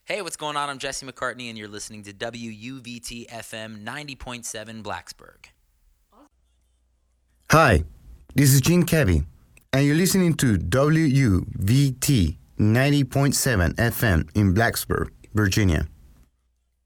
Hey, what's going on? I'm Jesse McCartney, and you're listening to WUVT FM 90.7 Blacksburg. Hi, this is Gene Kevy, and you're listening to WUVT 90.7 FM in Blacksburg, Virginia.